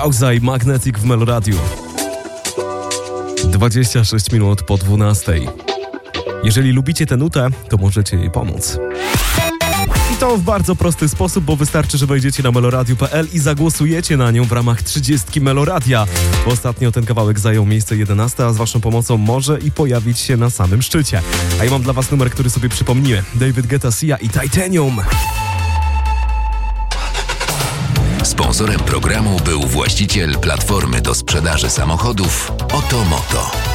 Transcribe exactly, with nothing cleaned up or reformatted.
Kauza i Magnetic w Meloradiu. dwadzieścia sześć minut po dwunastej. Jeżeli lubicie tę nutę, to możecie jej pomóc. I to w bardzo prosty sposób, bo wystarczy, że wejdziecie na meloradiu kropka p l i zagłosujecie na nią w ramach trzydziestki Meloradia. Ostatnio ten kawałek zajął miejsce jedenaste, a z waszą pomocą może i pojawić się na samym szczycie. A ja mam dla was numer, który sobie przypomniłem. David Guetta, Sia i Titanium. Sponsorem programu był właściciel platformy do sprzedaży samochodów Otomoto.